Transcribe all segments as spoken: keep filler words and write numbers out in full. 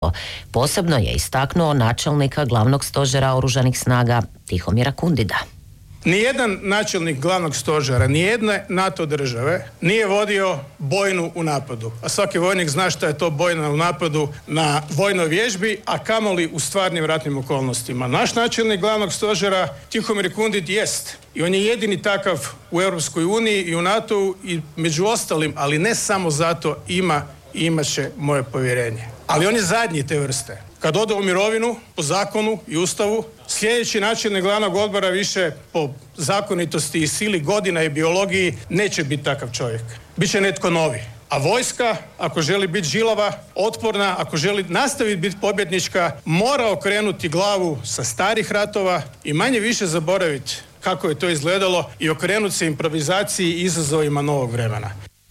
Posebno je istaknuo načelnika glavnog stožera oružanih snaga Tihomira Kundida. Nijedan načelnik glavnog stožera, nijedne NATO države nije vodio bojnu u napadu. A svaki vojnik zna šta je to bojna u napadu na vojnoj vježbi, a kamoli u stvarnim ratnim okolnostima. Naš načelnik glavnog stožera Tihomir Kundid jest. I on je jedini takav u Europskoj uniji i u NATO-u i među ostalim, ali ne samo zato, ima i imat će moje povjerenje. Ali on je zadnji te vrste. Kad ode u mirovinu, po zakonu i ustavu, sljedeći načelnik glavnog odbora više po zakonitosti i sili godina i biologiji neće biti takav čovjek. Biće netko novi. A vojska, ako želi biti žilava, otporna, ako želi nastaviti biti pobjednička, mora okrenuti glavu sa starih ratova i manje više zaboraviti kako je to izgledalo i okrenuti se improvizaciji i izazovima novog vremena.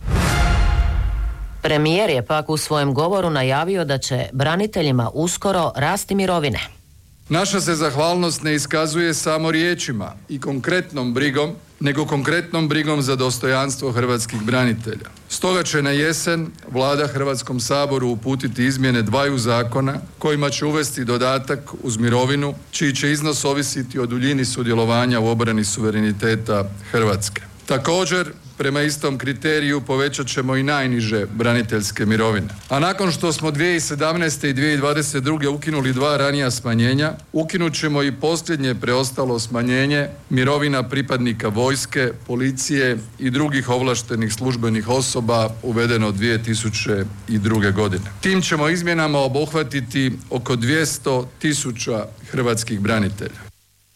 Premijer je pak u svojem govoru najavio da će braniteljima uskoro rasti mirovine. Naša se zahvalnost ne iskazuje samo riječima i konkretnom brigom, nego konkretnom brigom za dostojanstvo hrvatskih branitelja. Stoga će na jesen Vlada Hrvatskom saboru uputiti izmjene dvaju zakona kojima će uvesti dodatak uz mirovinu, čiji će iznos ovisiti o duljini sudjelovanja u obrani suvereniteta Hrvatske. Također, prema istom kriteriju povećat ćemo i najniže braniteljske mirovine. A nakon što smo dvije tisuće sedamnaeste i dvije tisuće dvadeset druge ukinuli dva ranija smanjenja, ukinut ćemo i posljednje preostalo smanjenje mirovina pripadnika vojske, policije i drugih ovlaštenih službenih osoba uvedeno dvije tisuće druge. godine. Tim ćemo izmjenama obuhvatiti oko dvjesto tisuća hrvatskih branitelja.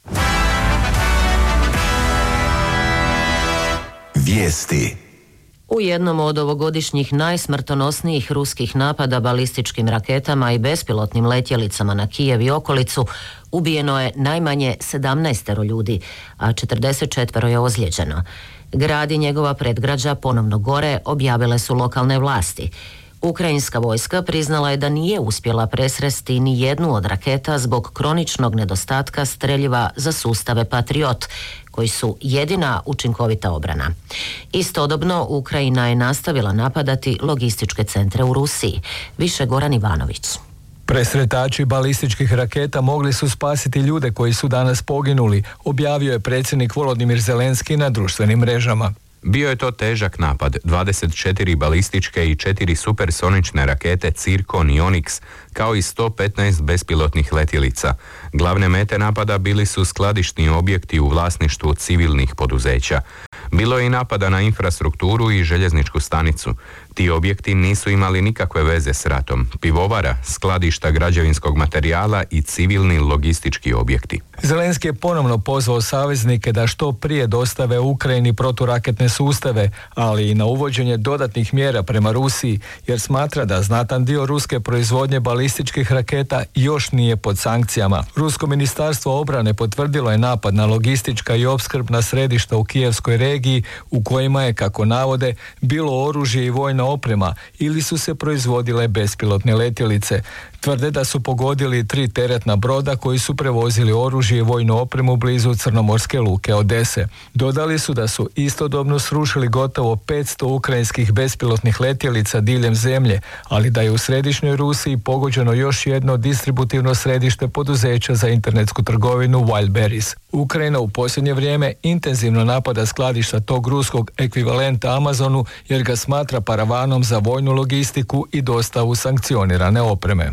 Vijesti. U jednom od ovogodišnjih najsmrtonosnijih ruskih napada balističkim raketama i bespilotnim letjelicama na Kijev i okolicu ubijeno je najmanje sedamnaestero ljudi, a četrdeset četvero je ozlijeđeno. Grad i njegova predgrađa ponovno gore, objavile su lokalne vlasti. Ukrajinska vojska priznala je da nije uspjela presresti ni jednu od raketa zbog kroničnog nedostatka streljiva za sustave Patriot, koji su jedina učinkovita obrana. Istodobno, Ukrajina je nastavila napadati logističke centre u Rusiji. Više Goran Ivanović. Presretači balističkih raketa mogli su spasiti ljude koji su danas poginuli, objavio je predsjednik Volodimir Zelenski na društvenim mrežama. Bio je to težak napad, dvadeset četiri balističke i četiri supersonične rakete Cirkon i Onyx, kao i sto petnaest bespilotnih letjelica. Glavne mete napada bili su skladišni objekti u vlasništvu civilnih poduzeća. Bilo je i napada na infrastrukturu i željezničku stanicu. Ti objekti nisu imali nikakve veze s ratom. Pivovara, skladišta građevinskog materijala i civilni logistički objekti. Zelenski je ponovno pozvao saveznike da što prije dostave Ukrajini proturaketne sustave, ali i na uvođenje dodatnih mjera prema Rusiji, jer smatra da znatan dio ruske proizvodnje balističkih raketa još nije pod sankcijama. Rusko ministarstvo obrane potvrdilo je napad na logistička i opskrbna središta u kijevskoj regiji, u kojima je, kako navode, bilo oružje i vojna oprema ili su se proizvodile bespilotne letjelice. Tvrde da su pogodili tri teretna broda koji su prevozili oružje i vojnu opremu blizu crnomorske luke Odese. Dodali su da su istodobno srušili gotovo petsto ukrajinskih bespilotnih letjelica diljem zemlje, ali da je u središnjoj Rusiji pogođeno još jedno distributivno središte poduzeća za internetsku trgovinu Wildberries. Ukrajina u posljednje vrijeme intenzivno napada skladišta tog ruskog ekvivalenta Amazonu jer ga smatra paravanom za vojnu logistiku i dostavu sankcionirane opreme.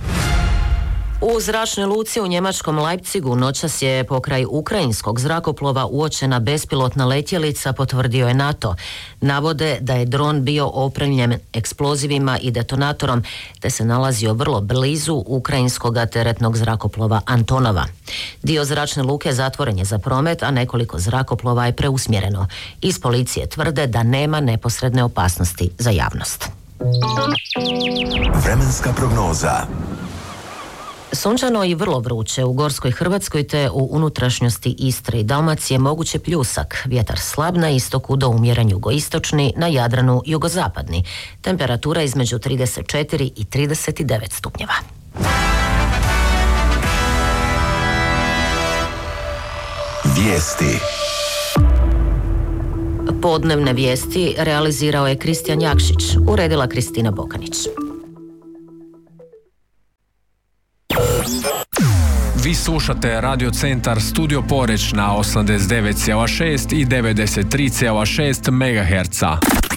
U zračnoj luci u njemačkom Leipzigu noćas je pokraj ukrajinskog zrakoplova uočena bespilotna letjelica, potvrdio je NATO. Navode da je dron bio opremljen eksplozivima i detonatorom, te se nalazio vrlo blizu ukrajinskog teretnog zrakoplova Antonova. Dio zračne luke zatvoren je za promet, a nekoliko zrakoplova je preusmjereno. Iz policije tvrde da nema neposredne opasnosti za javnost. Vremenska prognoza. Sunčano i vrlo vruće u gorskoj Hrvatskoj te u unutrašnjosti Istre i Dalmacije, moguće pljusak. Vjetar slab na istoku do umjeren jugoistočni, na Jadranu jugozapadni. Temperatura između trideset četiri i trideset devet stupnjeva. Vijesti. Podnevne vijesti realizirao je Kristijan Jakšić, uredila Kristina Bokanić. Vi slušate Radio Centar Studio Poreć na osamdeset devet zarez šest i devedeset tri zarez šest megaherca.